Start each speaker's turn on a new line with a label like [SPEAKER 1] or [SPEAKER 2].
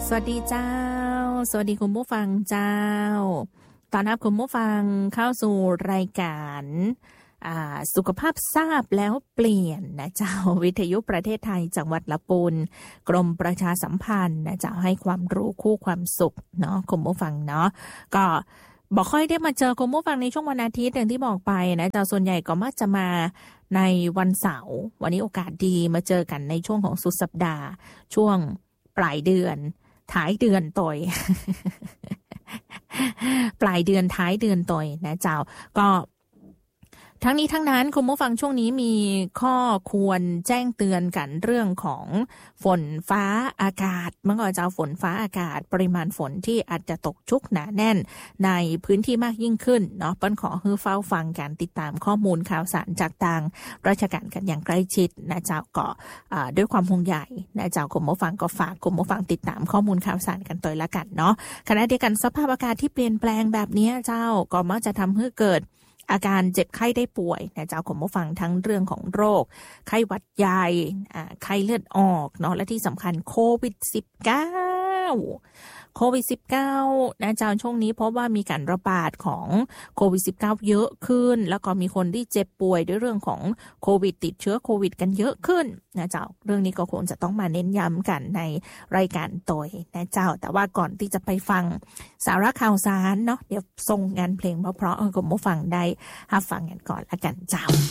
[SPEAKER 1] สวัสดีเจ้าสวัสดีคุณผู้ฟังเจ้าตอนรับคุณผู้ฟังเข้าสู่รายการสุขภาพทราบแล้วเปลี่ยนนะเจ้าวิทยุประเทศไทยจังหวัดละปูนกรมประชาสัมพันธ์นะเจ้าให้ความรู้คู่ความสุขเนาะคุณผู้ฟังเนาะก็บอกค่อยได้มาเจอคุณผู้ฟังในช่วงวันอาทิตย์อย่างที่บอกไปนะเจ้าส่วนใหญ่ก็มักจะมาในวันเสาร์วันนี้โอกาสดีมาเจอกันในช่วงของสุดสัปดาห์ช่วงปลายเดือนท้ายเดือนต่อย ปลายเดือนท้ายเดือนต่อยนะเจ้าก็ทั้งนี้ทั้งนั้นคุณผู้ฟังช่วงนี้มีข้อควรแจ้งเตือนกันเรื่องของฝนฟ้าอากาศเมื่อก่อนเจ้าฝนฟ้าอากาศปริมาณฝนที่อาจจะตกชุกหนาแน่นในพื้นที่มากยิ่งขึ้นเนาะป้นขอให้เฝ้าฟังการติดตามข้อมูลข่าวสารจากทางราชการกันอย่างใกล้ชิดนะเจ้าก็ด้วยความห่วงใยนะเจ้าคุณผู้ฟังก็ฝากคุณผู้ฟังติดตามข้อมูลข่าวสารกันต่อยละกันเนาะขณะเดียวกันสภาพอากาศที่เปลี่ยนแปลงแบบนี้เจ้าก็มักจะทำให้เกิดอาการเจ็บไข้ได้ป่วยนะเจ้าคุณผู้ฟังทั้งเรื่องของโรคไข้หวัดใหญ่ไข้เลือดออกเนาะและที่สำคัญโควิด -19 นะเจ้าช่วงนี้เพราะว่ามีการระบาดของโควิด -19 เยอะขึ้นแล้วก็มีคนที่เจ็บป่วยด้วยเรื่องของโควิดติดเชื้อโควิดกันเยอะขึ้นนะเจ้าเรื่องนี้ก็คงจะต้องมาเน้นย้ำกันในรายการตัวนะเจ้าแต่ว่าก่อนที่จะไปฟังสาระข่าวสารเนาะเดี๋ยวส่งงานเพลงเพราะๆคุณผู้ฟังได้รับฟังกันก่อนละกันเจ้า